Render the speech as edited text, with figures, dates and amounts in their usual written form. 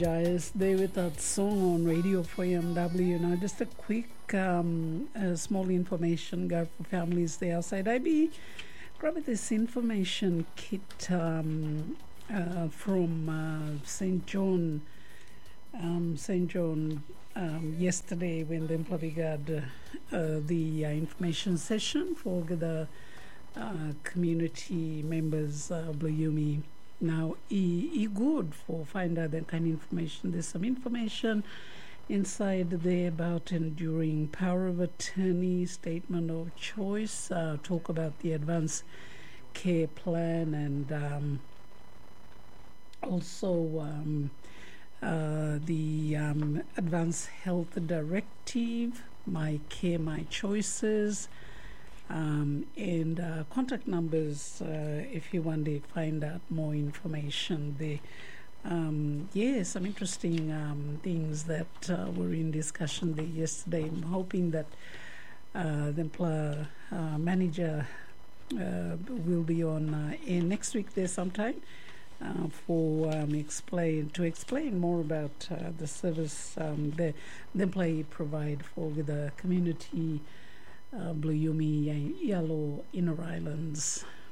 Jayas there with that song on radio for MW. Now, just a quick small information guard for families there outside. I be grabbing this information kit from St. John. St. John yesterday when the employee got the information session for the community members Blue Yumi. Now, good for find out that kind of information. There's some information inside there about enduring power of attorney, statement of choice, talk about the advanced care plan, and also the advanced health directive, my care, my choices, and contact numbers if you want to find out more information there. Some interesting things that were in discussion there yesterday. I'm hoping that the employer manager will be on air next week there sometime for explain more about the service the employee provide for the community Blue Yumi, Yellow, Inner Islands.